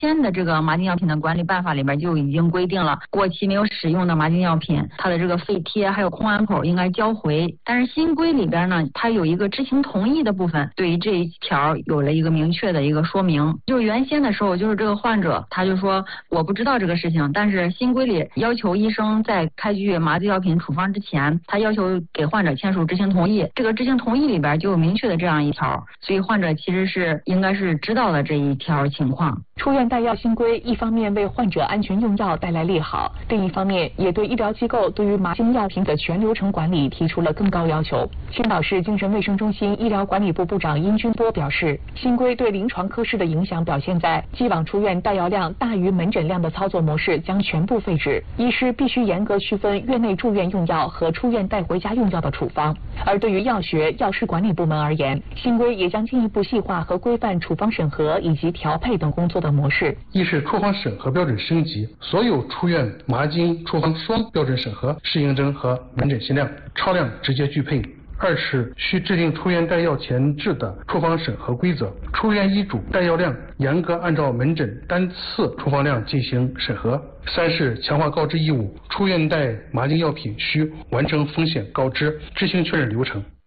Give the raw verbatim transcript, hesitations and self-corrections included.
先的这个麻禁药品的管理办法里边就已经规定了，过期没有使用的麻禁药品，它的这个废贴还有空碗口应该交回。但是新规里边呢，它有一个知情同意的部分，对于这一条有了一个明确的一个说明。就是原先的时候，就是这个患者他就说我不知道这个事情，但是新规里要求医生在开具麻醉药品处方之前，他要求给患者签署知情同意。这个知情同意里边就有明确的这样一条，所以患者其实是应该是知道了这一条情况。 出院带药新规一方面为患者安全用药带来利好，另一方面也对医疗机构对于麻禁药品的全流程管理提出了更高要求。青岛市精神卫生中心医疗管理部部长殷军波表示，新规对临床科室的影响表现在既往出院带药量大于门诊量的操作模式将全部废止，医师必须严格区分院内住院用药和出院带回家用药的处方。而对于药学、药师管理部门而言，新规也将进一步细化和规范处方审核以及调配等工作的模式。 一是处方审核标准升级，所有出院麻禁处方双标准审核，适应症和门诊限量、超量直接拒配。二是需制定出院带药前置的处方审核规则，出院医嘱带药量严格按照门诊单次处方量进行审核。三是强化告知义务，出院带麻禁药品需完成风险告知、知情确认流程。